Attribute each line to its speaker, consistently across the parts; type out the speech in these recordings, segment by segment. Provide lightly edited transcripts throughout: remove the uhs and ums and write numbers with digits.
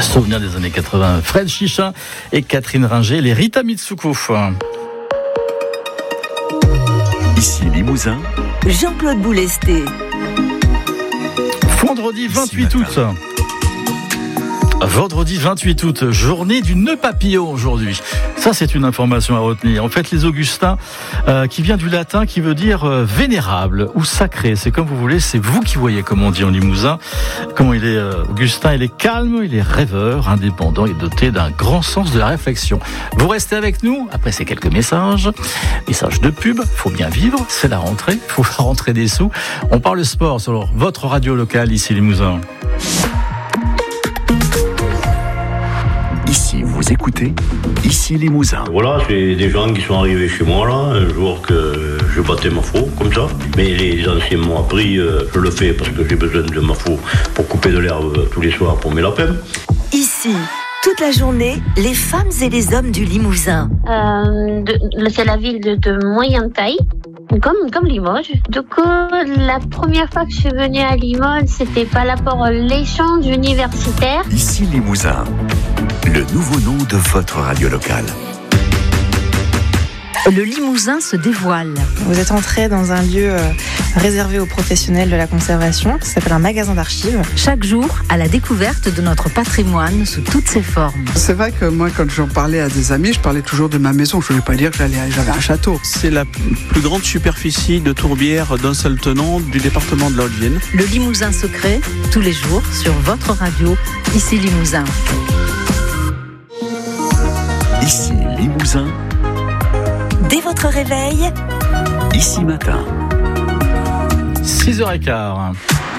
Speaker 1: Souvenir des années 80, Fred Chichin et Catherine Ringer, les Rita Mitsuko.
Speaker 2: Ici Limousin,
Speaker 3: Jean-Claude Boulesté.
Speaker 1: Vendredi 28 août. Vendredi 28 août, journée du nœud papillon aujourd'hui. Ça, c'est une information à retenir. En fait, les Augustins, qui vient du latin, qui veut dire vénérable ou sacré. C'est comme vous voulez, c'est vous qui voyez, comme on dit en Limousin. Comment il est, Augustin, il est calme, il est rêveur, indépendant et doté d'un grand sens de la réflexion. Vous restez avec nous, après ces quelques messages de pub, faut bien vivre, c'est la rentrée, faut rentrer des sous. On parle sport sur votre radio locale, ici Limousin.
Speaker 2: ici vous écoutez, ici Limousin.
Speaker 4: Voilà, c'est des gens qui sont arrivés chez moi là, un jour que je battais ma faux, comme ça. Mais les anciens m'ont appris, je le fais parce que j'ai besoin de ma faux pour couper de l'herbe tous les soirs pour mes lapins.
Speaker 3: Ici, toute la journée, les femmes et les hommes du Limousin.
Speaker 5: C'est la ville de moyenne taille. Comme Limoges. Du coup, la première fois que je suis venue à Limoges, c'était pas là pour l'échange universitaire.
Speaker 2: Ici Limousin, le nouveau nom de votre radio locale.
Speaker 3: Le Limousin se dévoile.
Speaker 6: Vous êtes entré dans un lieu réservé aux professionnels de la conservation, qui s'appelle un magasin d'archives.
Speaker 3: Chaque jour, à la découverte de notre patrimoine sous toutes ses formes.
Speaker 7: C'est vrai que moi, quand j'en parlais à des amis, je parlais toujours de ma maison. Je ne voulais pas dire que j'avais un château.
Speaker 8: C'est la plus grande superficie de tourbière d'un seul tenant du département de la Haute-Vienne.
Speaker 3: Le Limousin secret, tous les jours, sur votre radio, ici Limousin.
Speaker 2: Ici Limousin.
Speaker 3: Dès votre réveil,
Speaker 2: Ici matin.
Speaker 1: 6h15.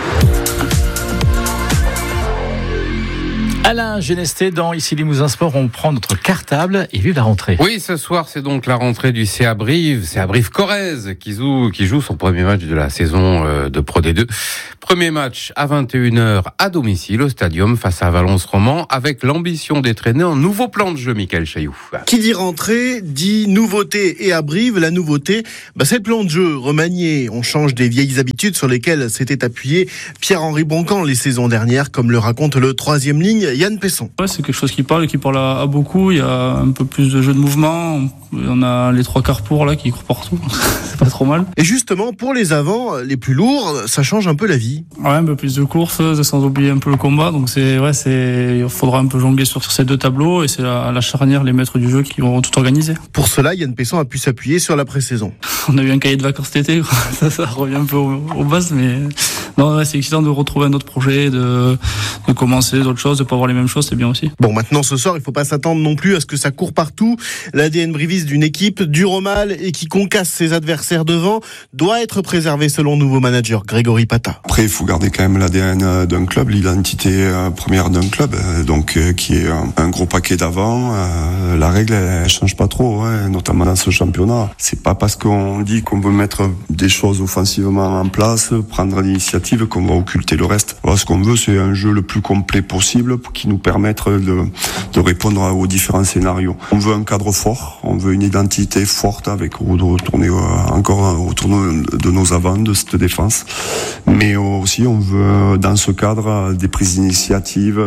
Speaker 1: Alain Genesté dans Ici Limousin Sport, on prend notre cartable et vive la rentrée.
Speaker 9: Oui, ce soir, c'est donc la rentrée du CA Brive-Corrèze qui joue son premier match de la saison de Pro D2. Premier match à 21h à domicile au Stadium face à Valence-Roman avec l'ambition d'entraîner un nouveau plan de jeu, Michael Chailloux.
Speaker 10: Qui dit rentrée, dit nouveauté. Et à Brive, la nouveauté, c'est le plan de jeu remanié. On change des vieilles habitudes sur lesquelles s'était appuyé Pierre-Henri Boncan les saisons dernières, comme le raconte le troisième ligne, Yann Pesson.
Speaker 11: Ouais, c'est quelque chose qui parle à beaucoup. Il y a un peu plus de jeu de mouvement. On a les trois quarts là qui courent partout. C'est pas trop mal.
Speaker 10: Et justement, pour les avants les plus lourds, ça change un peu la vie.
Speaker 11: Ouais, un peu plus de courses, sans oublier un peu le combat. Donc il faudra un peu jongler sur ces deux tableaux et c'est la charnière, les maîtres du jeu qui vont tout organiser.
Speaker 10: Pour cela, Yann Pesson a pu s'appuyer sur la pré-saison.
Speaker 11: On a eu un cahier de vacances cet été, ça revient un peu aux bases, mais non, c'est excitant de retrouver un autre projet, de commencer d'autres choses, de pas avoir les mêmes choses, c'est bien aussi.
Speaker 10: Bon, maintenant ce soir, il faut pas s'attendre non plus à ce que ça court partout. L'ADN briviste d'une équipe dure au mal et qui concasse ses adversaires devant doit être préservé selon le nouveau manager Grégory Pata.
Speaker 12: Après, il faut garder quand même l'ADN d'un club, l'identité première d'un club, donc qui est un gros paquet d'avant. La règle, elle change pas trop, notamment dans ce championnat. C'est pas parce qu'on dit qu'on veut mettre des choses offensivement en place, prendre l'initiative, qu'on va occulter le reste. Voilà, ce qu'on veut, c'est un jeu le plus complet possible qui nous permette de répondre aux différents scénarios. On veut un cadre fort, on veut une identité forte avec de retourner encore autour de nos avants, de cette défense. Mais aussi, on veut, dans ce cadre, des prises d'initiative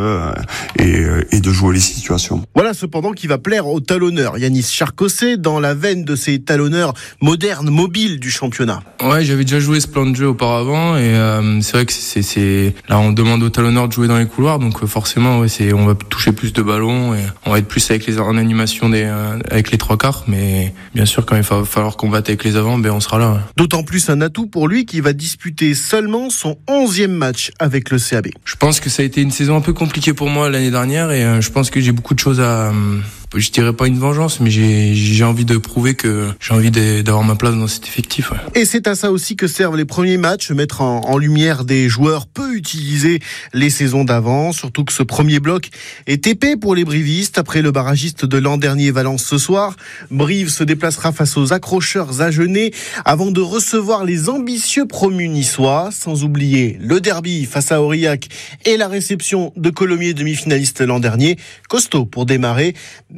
Speaker 12: et de jouer les situations.
Speaker 10: Voilà cependant qui va plaire aux talonneurs. Yanis Charcosset, dans la veine de ces talonneurs modernes, mobiles du championnat.
Speaker 13: Ouais, j'avais déjà joué ce plan de jeu auparavant et c'est vrai que là on demande aux talonneurs de jouer dans les couloirs, donc forcément on va toucher plus de ballons et on va être plus en animation avec les trois quarts, mais bien sûr quand il va falloir combattre avec les avants, on sera là.
Speaker 10: D'autant plus un atout pour lui qui va disputer seulement son 11e match avec le CAB.
Speaker 13: Je pense que ça a été une saison un peu compliquée pour moi l'année dernière et je pense que j'ai beaucoup de choses je dirais pas une vengeance, mais j'ai envie de prouver que j'ai envie d'avoir ma place dans cet effectif. Ouais.
Speaker 10: Et c'est à ça aussi que servent les premiers matchs, mettre en lumière des joueurs peu utilisés les saisons d'avant, surtout que ce premier bloc est épais pour les brivistes. Après le barragiste de l'an dernier Valence ce soir, Brive se déplacera face aux accrocheurs agenais avant de recevoir les ambitieux promus niçois, sans oublier le derby face à Aurillac et la réception de Colomiers, demi-finaliste l'an dernier. Costaud pour démarrer,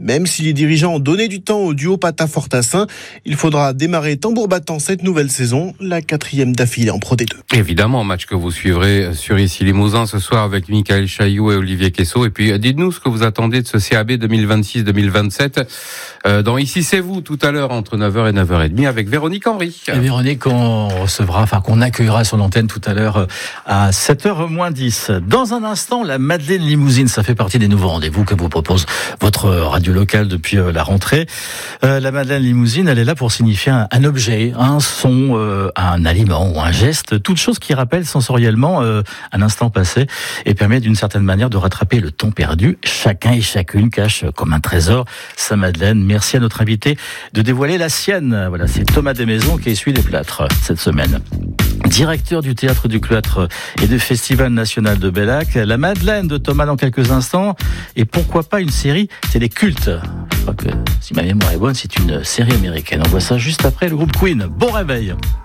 Speaker 10: Même si les dirigeants ont donné du temps au duo Pata-Fortassin, il faudra démarrer tambour battant cette nouvelle saison, la 4e d'affilée en Pro D2.
Speaker 9: Évidemment, match que vous suivrez sur Ici Limousin ce soir avec Michael Chailloux et Olivier Quessot. Et puis, dites-nous ce que vous attendez de ce CAB 2026-2027. Dans Ici c'est vous, tout à l'heure, entre 9h et 9h30, avec Véronique Henry.
Speaker 1: Et Véronique, qu'on accueillera sur l'antenne tout à l'heure à 7h moins 10. Dans un instant, la Madeleine Limousine, ça fait partie des nouveaux rendez-vous que vous propose votre radio locale depuis la rentrée. La Madeleine Limousine, elle est là pour signifier un objet, un son, un aliment ou un geste, toute chose qui rappelle sensoriellement un instant passé et permet d'une certaine manière de rattraper le temps perdu. Chacun et chacune cache comme un trésor sa Madeleine. Merci à notre invité de dévoiler la sienne. Voilà, c'est Thomas Desmaisons qui essuie les plâtres cette semaine. Directeur du Théâtre du Cloître et du Festival National de Bellac. La Madeleine de Thomas dans quelques instants. Et pourquoi pas une série télé culte. Je crois que, si ma mémoire est bonne, c'est une série américaine. On voit ça juste après le groupe Queen. Bon réveil.